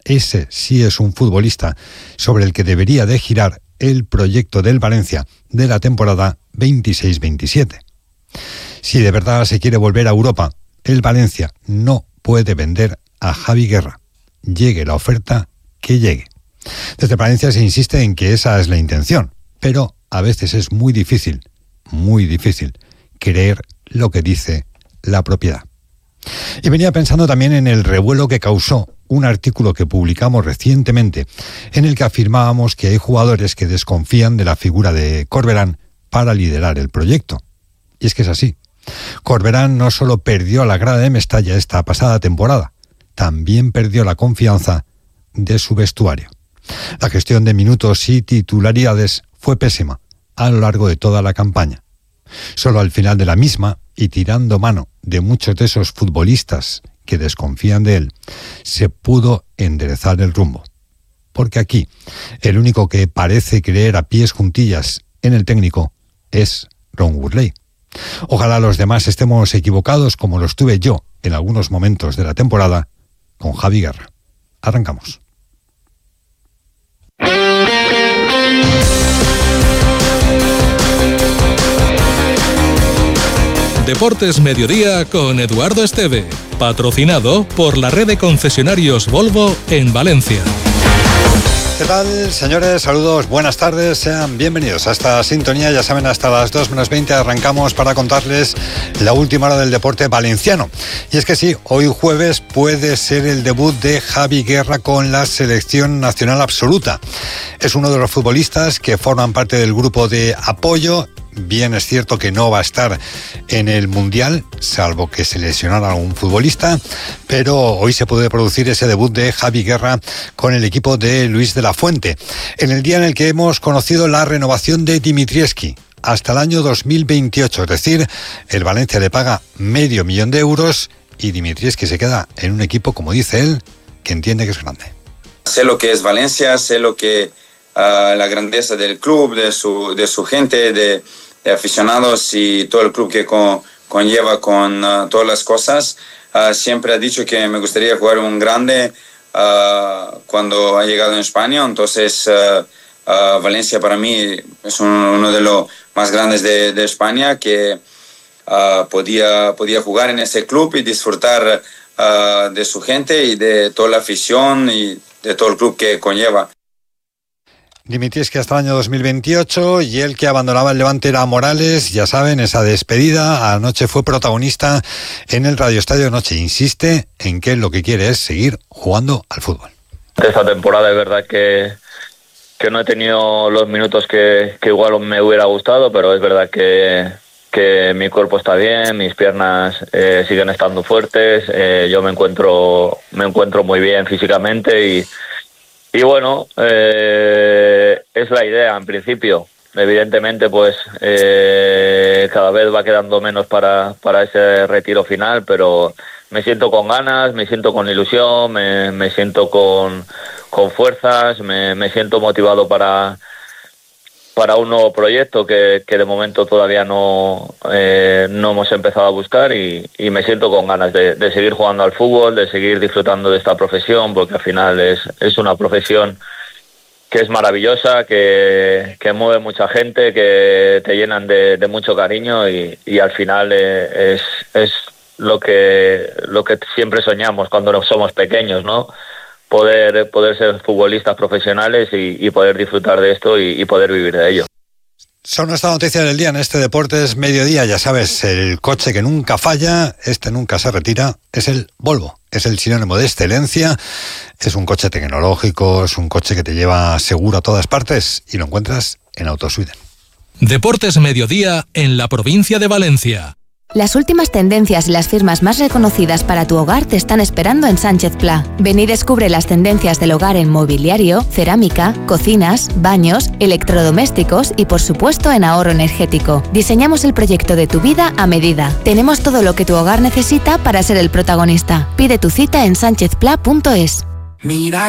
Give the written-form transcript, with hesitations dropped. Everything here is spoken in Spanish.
ese sí es un futbolista sobre el que debería de girar el proyecto del Valencia de la temporada 26-27. Si de verdad se quiere volver a Europa, el Valencia no puede vender a Javi Guerra, llegue la oferta que llegue. Desde Valencia se insiste en que esa es la intención, pero a veces es muy difícil creer lo que dice la propiedad. Y venía pensando también en el revuelo que causó un artículo que publicamos recientemente en el que afirmábamos que hay jugadores que desconfían de la figura de Corberán para liderar el proyecto. Y es que es así. Corberán no solo perdió a la grada de Mestalla esta pasada temporada, también perdió la confianza de su vestuario. La gestión de minutos y titularidades fue pésima a lo largo de toda la campaña. Solo al final de la misma, y tirando mano de muchos de esos futbolistas que desconfían de él, se pudo enderezar el rumbo. Porque aquí, el único que parece creer a pies juntillas en el técnico es Ron Woodley. Ojalá los demás estemos equivocados como lo estuve yo en algunos momentos de la temporada con Javi Guerra. Arrancamos. Deportes Mediodía con Eduardo Esteve, patrocinado por la red de concesionarios Volvo en Valencia. ¿Qué tal, señores? Saludos, buenas tardes, sean bienvenidos a esta sintonía. Ya saben, hasta las 2:20 arrancamos para contarles la última hora del deporte valenciano. Y es que sí, hoy jueves puede ser el debut de Javi Guerra con la selección nacional absoluta. Es uno de los futbolistas que forman parte del grupo de apoyo. Bien es cierto que no va a estar en el Mundial, salvo que se lesionara algún futbolista, pero hoy se puede producir ese debut de Javi Guerra con el equipo de Luis de la Fuente, en el día en el que hemos conocido la renovación de Dimitrievski hasta el año 2028, es decir, el Valencia le paga €500,000 y Dimitrievski se queda en un equipo, como dice él, que entiende que es grande. Sé lo que es Valencia, sé lo que la grandeza del club, de su gente, de aficionados y todo el club que conlleva con todas las cosas. Siempre he dicho que me gustaría jugar un grande cuando ha llegado en España. Entonces Valencia para mí es uno de los más grandes de España, que podía jugar en ese club y disfrutar de su gente y de toda la afición y de todo el club que conlleva. Dimitrievski hasta el año 2028, y el que abandonaba el Levante era Morales. Ya saben, esa despedida anoche fue protagonista en el Radio Estadio Noche. Insiste en que lo que quiere es seguir jugando al fútbol. Esta temporada es verdad que no he tenido los minutos que igual me hubiera gustado, pero es verdad que mi cuerpo está bien, mis piernas siguen estando fuertes, yo me encuentro muy bien físicamente y bueno, es la idea en principio. Evidentemente pues cada vez va quedando menos para ese retiro final, pero me siento con ganas, me siento con ilusión, me siento con fuerzas, me siento motivado para un nuevo proyecto que de momento todavía no hemos empezado a buscar, y me siento con ganas de seguir jugando al fútbol, de seguir disfrutando de esta profesión, porque al final es una profesión que es maravillosa, que mueve mucha gente, que te llenan de mucho cariño y al final es lo que siempre soñamos cuando somos pequeños, ¿no? Poder ser futbolistas profesionales y poder disfrutar de esto y poder vivir de ello. Son nuestra noticia del día en este Deportes Mediodía. Ya sabes, el coche que nunca falla, nunca se retira, es el Volvo. Es el sinónimo de excelencia, es un coche tecnológico, es un coche que te lleva seguro a todas partes y lo encuentras en Autosweden. Deportes Mediodía en la provincia de Valencia. Las últimas tendencias y las firmas más reconocidas para tu hogar te están esperando en Sánchez Pla. Ven y descubre las tendencias del hogar en mobiliario, cerámica, cocinas, baños, electrodomésticos y por supuesto en ahorro energético. Diseñamos el proyecto de tu vida a medida. Tenemos todo lo que tu hogar necesita para ser el protagonista. Pide tu cita en sanchezpla.es. Mira